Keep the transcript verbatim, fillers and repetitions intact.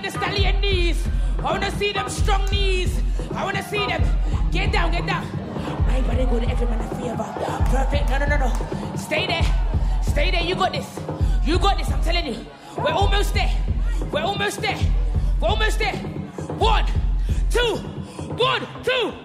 the stallion knees. I wanna see them strong knees. I wanna see them. Get down, get down. My body good, every man a favor. Perfect, no, no, no, no. Stay there. Stay there, you got this. You got this, I'm telling you. We're almost there. We're almost there. We're almost there. One, two, one, two.